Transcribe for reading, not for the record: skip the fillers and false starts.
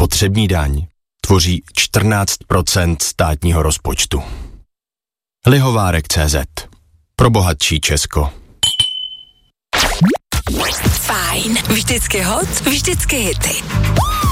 spotřební daň tvoří 14% státního rozpočtu. Lihovárek.cz. Pro bohatší Česko. Fajn. Vždycky hot, vždycky hity.